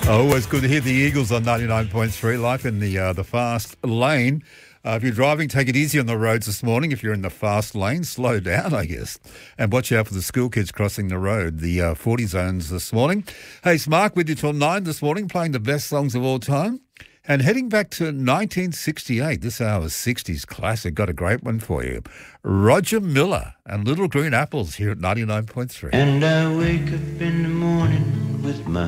Always good to hear the Eagles on 99.3. Life in the fast lane. If you're driving, take it easy on the roads this morning. If you're in the fast lane, slow down, I guess. And watch out for the school kids crossing the road, the 40 zones this morning. Hey, it's Mark with you till 9 this morning, playing the best songs of all time. And heading back to 1968, this hour's 60s classic, got a great one for you. Roger Miller and Little Green Apples here at 99.3. And I wake up in the morning with my